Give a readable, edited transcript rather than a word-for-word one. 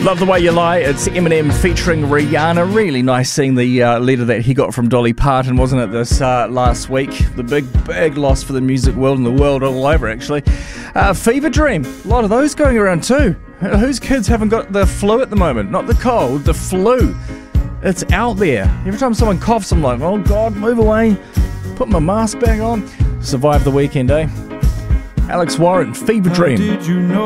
Love the Way You Lie. It's Eminem featuring Rihanna. Really nice seeing the letter that he got from Dolly Parton, wasn't it, this last week? The big loss for the music world and the world all over, actually. Fever Dream. A lot of those going around too. Whose kids haven't got the flu at the moment? Not the cold, the flu. It's out there. Every time someone coughs, I'm like, oh God, move away. Put my mask back on. Survive the weekend, eh? Alex Warren, Fever Dream.